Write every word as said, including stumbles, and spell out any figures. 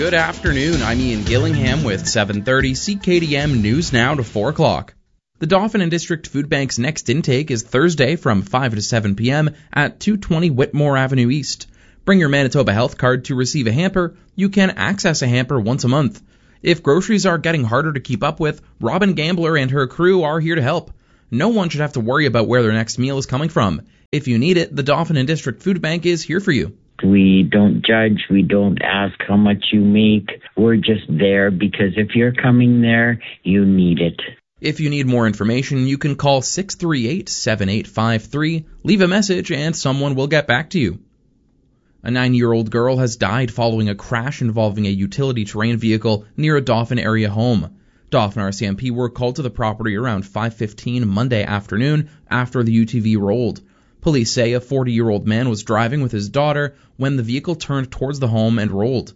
Good afternoon, I'm Ian Gillingham with seven thirty C K D M News Now to four o'clock. The Dauphin and District Food Bank's next intake is Thursday from five to seven p.m. at two twenty Whitmore Avenue East. Bring your Manitoba Health Card to receive a hamper. You can access a hamper once a month. If groceries are getting harder to keep up with, Robin Gambler and her crew are here to help. No one should have to worry about where their next meal is coming from. If you need it, the Dauphin and District Food Bank is here for you. We don't judge. We don't ask how much you make. We're just there because if you're coming there, you need it. If you need more information, you can call six three eight, seven eight five three, leave a message, and someone will get back to you. A nine-year-old girl has died following a crash involving a utility terrain vehicle near a Dauphin area home. Dauphin R C M P were called to the property around five fifteen Monday afternoon after the U T V rolled. Police say a forty-year-old man was driving with his daughter when the vehicle turned towards the home and rolled.